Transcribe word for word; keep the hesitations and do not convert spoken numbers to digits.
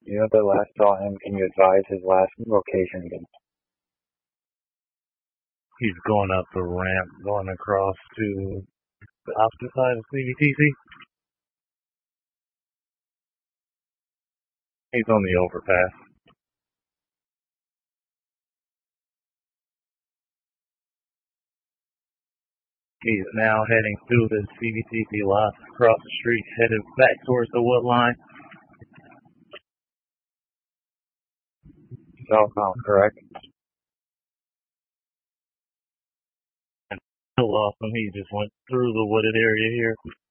You know, the last saw him. Can you advise his last location again? He's going up the ramp, going across to the opposite side of C B T C. He's on the overpass. He's now heading through the C B T C lot across the street, headed back towards the wood line. Southbound, correct? And still off him. He just went through the wooded area here.